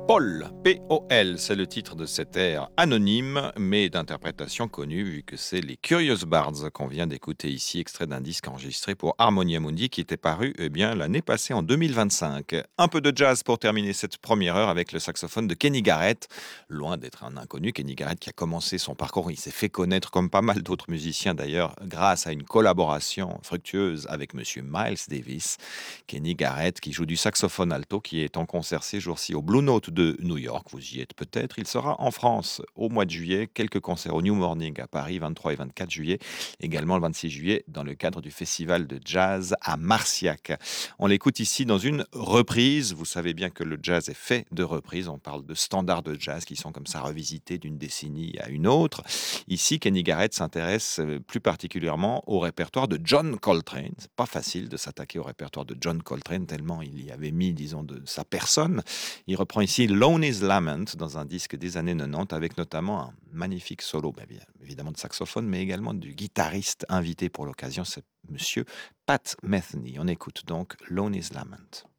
Paul, P-O-L, c'est le titre de cet air anonyme, mais d'interprétation connue, vu que c'est les Curious Bards qu'on vient d'écouter ici, extrait d'un disque enregistré pour Harmonia Mundi qui était paru l'année passée en 2025. Un peu de jazz pour terminer cette première heure avec le saxophone de Kenny Garrett. Loin d'être un inconnu, Kenny Garrett qui a commencé son parcours, il s'est fait connaître comme pas mal d'autres musiciens d'ailleurs, grâce à une collaboration fructueuse avec Monsieur Miles Davis. Kenny Garrett qui joue du saxophone alto, qui est en concert ces jours-ci au Blue Note de New York. Vous y êtes peut-être. Il sera en France au mois de juillet. Quelques concerts au New Morning à Paris, 23 et 24 juillet. Également le 26 juillet dans le cadre du festival de jazz à Marciac. On l'écoute ici dans une reprise. Vous savez bien que le jazz est fait de reprises. On parle de standards de jazz qui sont comme ça revisités d'une décennie à une autre. Ici, Kenny Garrett s'intéresse plus particulièrement au répertoire de John Coltrane. C'est pas facile de s'attaquer au répertoire de John Coltrane tellement il y avait mis, disons, de sa personne. Il reprend ici Lonely's Lament dans un disque des années 90 avec notamment un magnifique solo, évidemment de saxophone, mais également du guitariste invité pour l'occasion, c'est monsieur Pat Metheny. On écoute donc Lonely's Lament.